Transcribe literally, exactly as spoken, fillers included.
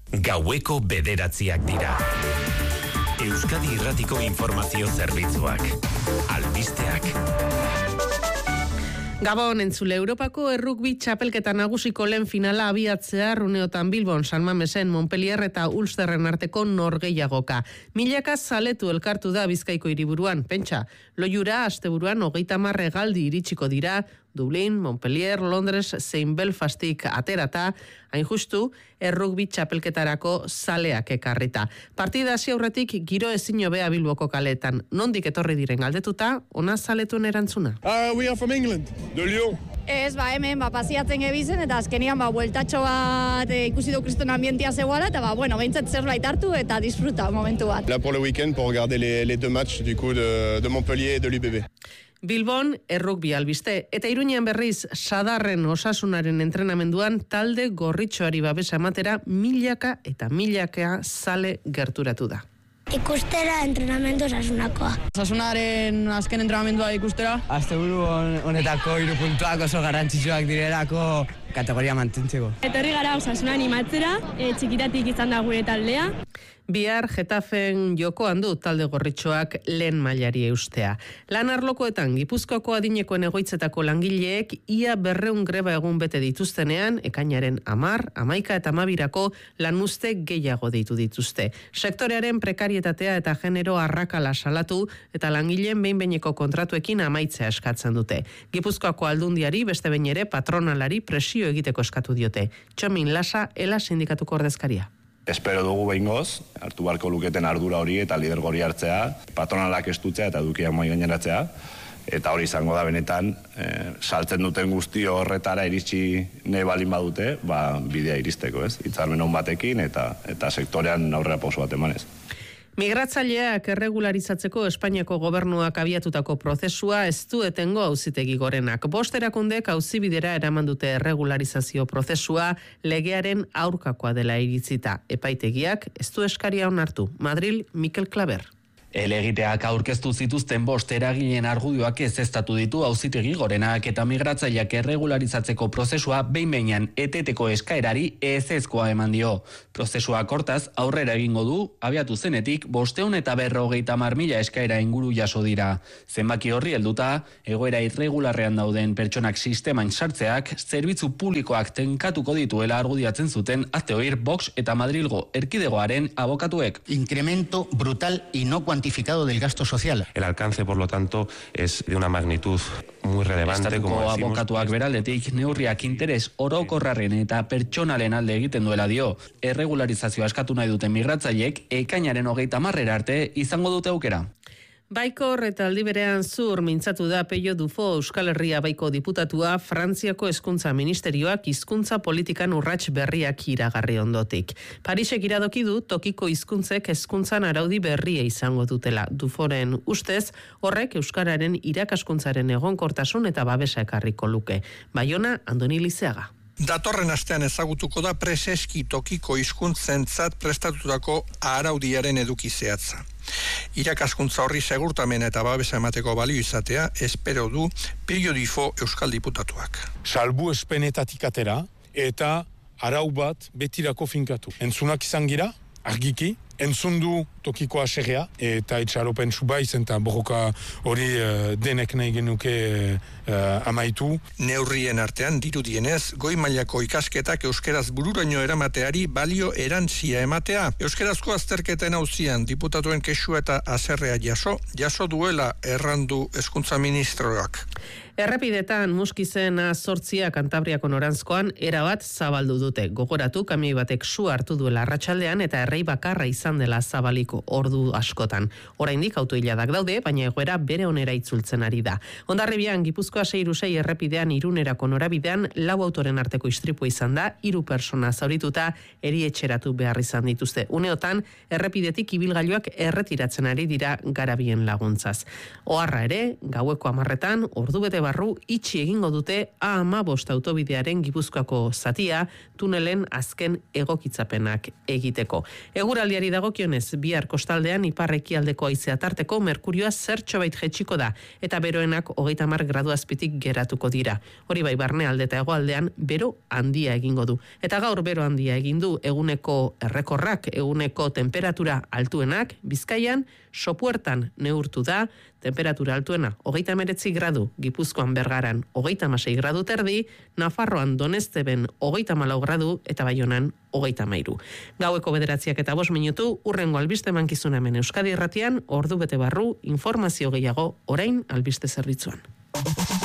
Gaueko bederatziak dira. Euskadi Irratiko Informazio Zerbitzuak. Albisteak. Gabon entzule, Europako errugbi txapelketa nagusiko lehen finala abiatzea runeotan Bilbon, San Mamesen, Montpellier eta Ulsterren arteko norgehiagoka. Milaka zaletu elkartu da Bizkaiko hiriburuan, pentsa, loiura asteburuan hogeita hamar hegaldi iritsiko dira, Dublin, Montpellier, Londres, zein Belfastik aterata, hain justu, errugbi txapelketarako zaleak ekarrita. Partida hasi aurretik giro ezin hobea Bilboko kaleetan. Nondik etorri diren galdetuta, ona zaletuen erantzuna. Uh, we are from England, de Lyon. Ez, ba, hemen, ba, pasiatzen gebizen, eta azkenian, ba, bueltatxo bat e, ikusi du kriston ambientia zegoela, eta, ba, bueno, behintzat zerbait hartu eta disfruta momentu bat. Là pour le week-end, pour regarder les, les deux matchs, du coup, de, de Montpellier et de l'U B B. Bilbon errugbi albiste, eta Iruñean berriz Sadarren Osasunaren entrenamenduan talde gorritxoari babesa ematera milaka eta milaka zale gerturatu da. Ikustera entrenamendu Osasunakoa. Osasunaren azken entrenamendua ikustera. Asteburu honetako hiru puntuak oso garrantzitsuak direlako kategoria mantentzeko. Etorri gara Osasuna animatzera, e, txikitatik izan da gure taldea. Bihar Getafen jokoan du talde gorritxoak lehen mailari eustea. Lan arlokoetan Gipuzkoako adinekoen egoitzetako langileek ia berreun greba egun bete dituztenean, ekainaren amar, amaika eta amabirako lanuzte gehiago deitu dituzte. Sektorearen prekarietatea eta genero arrakala salatu eta langileen behin-behineko kontratuekin amaitzea eskatzen dute. Gipuzkoako aldundiari beste behin ere patronalari presio egiteko eskatu diote. Txomin Lasa, Ela sindikatuko ordezkaria. Espero dugu behingoz, hartu barko luketen ardura hori eta lidergo hori hartzea, patronalak estutzea eta edukiak moi gaineratzea, eta hori izango da benetan, e, saltzen duten guzti horretara iritsi nahi balin badute, ba, bidea iristeko, ez? Hitzarmen on batekin eta eta sektorean aurrera pauso bat emanez. Migratzaileak erregularizatzeko Espainiako gobernuak abiatutako prozesua ez du etengo auzitegi gorenak. Bost erakundek auzibidera eraman dute erregularizazio prozesua legearen aurkakoa dela iritzita. Epaitegiak ez du eskaria onartu. Madril, Mikel Klaber. Helegiteak aurkeztu zituzten bost eragileen argudioak ezeztatu ditu auzitegi gorenak eta migratzaileak erregularizatzeko prozesua behin-behinean eteteko eskaerari ezezkoa eman dio. Prozesuak hortaz aurrera egingo du, abiatu zenetik bosteun eta berrogeita hamar mila eskaera inguru jaso dira. Zenbaki horri helduta, egoera irregularrean dauden pertsonak sisteman sartzeak, zerbitzu publikoak tenkatuko dituela argudiatzen zuten Azteoir, Vox eta Madrilgo erkidegoaren abokatuek. Incremento brutal y no cuantificado del gasto social. El alcance, por lo tanto, es de una magnitud muy relevante. Estatuko como decimos, abokatuak beraldetik neurriak interes orokorraren eta pertsonalen alde egiten duela dio. Erregularizazioa eskatu nahi duten migratzaileek ekainaren hogeita hamarrera arte izango dute aukera. Baikor eta aldi berean zur mintzatu da Peio Dufo Euskal Herria baiko diputatua Frantziako hezkuntza ministerioak hizkuntza politikan urrats berriak iragarri ondotik. Parisek iradoki du tokiko hizkuntzek hezkuntzan araudi berria izango dutela. Duforen ustez horrek euskararen irakaskuntzaren egonkortasun eta babesa ekarriko luke. Baiona, Andoni Lizeaga. Datorren astean ezagutuko da preseski tokiko hizkuntzentzat prestatutako araudiaren eduki zehatza. Irakaskuntza horri segurtamen eta babesa emateko balio izatea espero du Peio Dufo Euskal Diputatuak. Salbu espenetatik atera eta arau bat betirako finkatu. Entzunak izan gira, argiki, entzundu tokiko aserrea eta itxaropen subaiz eta borroka hori uh, denek nahi genuke uh, amaitu. Neurrien artean dirudienez, goi mailako ikasketak euskeraz bururaino eramateari balio erantzia ematea. Euskerazko azterketen auzian diputatuen kexu eta haserrea jaso, jaso duela errandu hezkuntza ministroak. Errepidetan Muskizen zortzia Kantabriako noranzkoan erabat zabaldu dute. Gogoratu kamioi batek su hartu duela arratsaldean eta errei bakarra izan dela zabaliko ordu askotan. Oraindik autoiladak daude, baina egoera bere onera itzultzen ari da. Hondarribian Gipuzkoa sei sei errepidean Irunerako norabidean lau autoren arteko istripua izan da, hiru pertsona zaurituta erietxeratu behar izan dituzte. Uneotan errepidetik ibilgailuak erretiratzen ari dira garabien laguntzaz. Oharra ere, gaueko hamarretan ordu bete barru itxi egingo dute A hamabost autobidearen Gipuzkoako zatia tunelen azken egokitzapenak egiteko. Eguraldiari da dagokionez, bihar kostaldean ipar-ekialdeko haizea tarteko merkurioa zertxobait jetxiko da, eta beroenak hogeita hamar gradu azpitik geratuko dira. Hori bai barnealde eta hegoaldean bero handia egingo du. Eta gaur bero handia egin du eguneko errekorrak, eguneko temperatura altuenak, Bizkaian, Sopuertan neurtu da, temperatura altuena hogeita hemeretzi gradu, Gipuzkoan Bergaran hogeita hamasei gradu terdi, Nafarroan Donezteben hogeita hamalau gradu eta Baionan hogeita hamairu. Gaueko bederatziak eta bost minutu, urrengo albiste mankizuna hemen Euskadi Irratian, ordu bete barru, informazio gehiago orain albiste zerbitzuan.